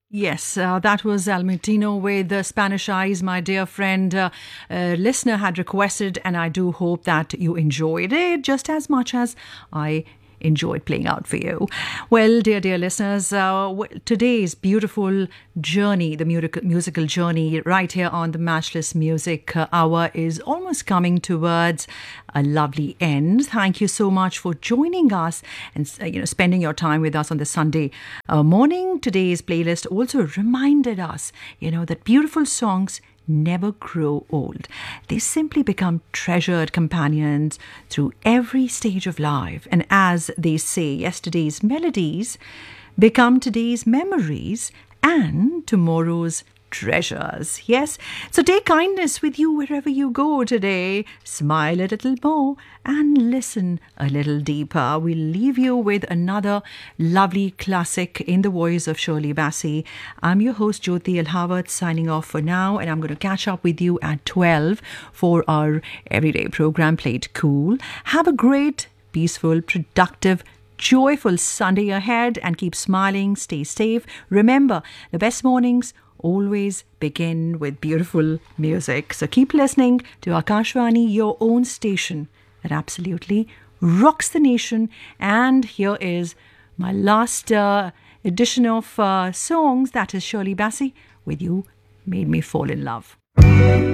Yes, that was Almentino with Spanish Eyes, my dear friend. Listener had requested, and I do hope that you enjoyed it just as much as I enjoyed playing out for you. Well, dear listeners, today's beautiful journey, the musical journey right here on the Matchless Music Hour is almost coming towards a lovely end. Thank you so much for joining us and spending your time with us on the Sunday morning. Today's playlist also reminded us, that beautiful songs never grow old. They simply become treasured companions through every stage of life. And as they say, yesterday's melodies become today's memories and tomorrow's treasures. Yes, so take kindness with you wherever you go today. Smile a little more and listen a little deeper. We'll leave you with another lovely classic in the voice of Shirley Bassey. I'm your host Jyoti Elhawat signing off for now, and I'm going to catch up with you at 12 for our everyday program Played Cool. Have a great, peaceful, productive, joyful Sunday ahead and keep smiling, stay safe. Remember, the best mornings always begin with beautiful music. So keep listening to Akashvani, your own station that absolutely rocks the nation. And here is my last edition of songs. That is Shirley Bassey with You Made Me Fall in Love.